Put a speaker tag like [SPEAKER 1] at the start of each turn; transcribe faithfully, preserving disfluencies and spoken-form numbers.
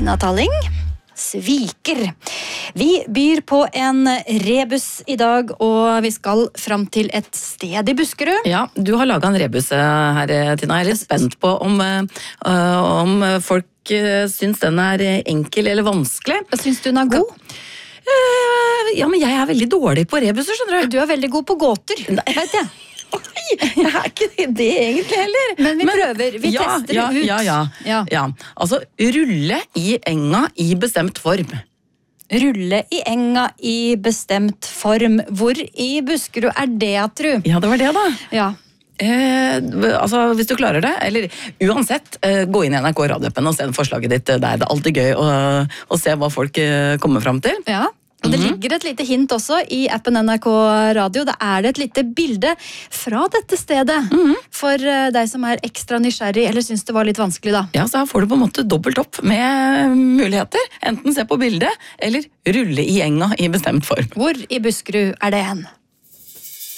[SPEAKER 1] Tina Talling. Sviker. Vi byr på en rebus i dag, og vi skal fram til et sted i Buskerud.
[SPEAKER 2] Ja, du har laget en rebus her, Tina. Jeg er litt spent på om, uh, om folk uh, syns den er enkel eller vanskelig.
[SPEAKER 1] Syns du den er god?
[SPEAKER 2] Uh, ja, men jeg er veldig dårlig på rebuser, skjønner du.
[SPEAKER 1] Du er veldig god på gåter, vet jeg.
[SPEAKER 2] Oi, jeg er ikke det egentlig heller.
[SPEAKER 1] Men vi Men, prøver, vi
[SPEAKER 2] ja,
[SPEAKER 1] tester
[SPEAKER 2] ja,
[SPEAKER 1] det ut.
[SPEAKER 2] Ja, ja, ja. ja. Altså, rulle i enga i bestemt form.
[SPEAKER 1] Rulle i enga i bestemt form. Hvor i Buskerud er det, tru?
[SPEAKER 2] Ja, det var det da.
[SPEAKER 1] Ja.
[SPEAKER 2] Eh, altså, hvis du klarer det, eller uansett, eh, gå inn i N R K radioappen og send forslaget ditt der. Det er alltid gøy å, å se hva folk eh, kommer fram til.
[SPEAKER 1] Ja. Og det ligger et lite hint også i appen N R K Radio. Da er det et lite bilde fra dette stedet. Mm-hmm. For deg som er ekstra nysgjerrig, eller syns det var litt vanskelig da.
[SPEAKER 2] Ja, så her får du på en måte dobbelt opp med muligheter. Enten se på bildet, eller rulle i enga i bestemt form.
[SPEAKER 1] Hvor i Buskerud er det hen?